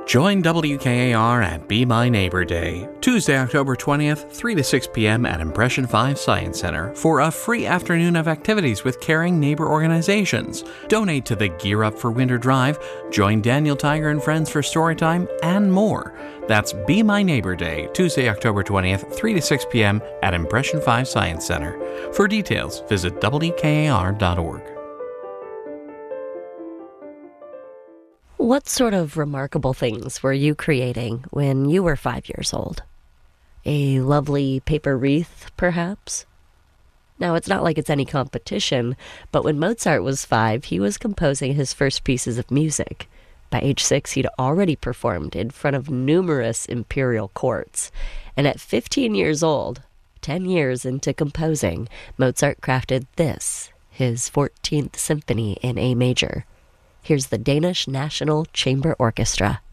Join WKAR at Be My Neighbor Day, Tuesday, October 20th, 3 to 6 p.m. at Impression 5 Science Center for a free afternoon of activities with caring neighbor organizations. Donate to the Gear Up for Winter Drive, join Daniel Tiger and friends for Storytime, and more. That's Be My Neighbor Day, Tuesday, October 20th, 3 to 6 p.m. at Impression 5 Science Center. For details, visit WKAR.org. What sort of remarkable things were you creating when you were 5 years old? A lovely paper wreath, perhaps? Now, it's not like it's any competition, but when Mozart was 5, he was composing his first pieces of music. By age 6, he'd already performed in front of numerous imperial courts. And at 15 years old, 10 years into composing, Mozart crafted this, his 14th Symphony in A major. Here's the Danish National Chamber Orchestra.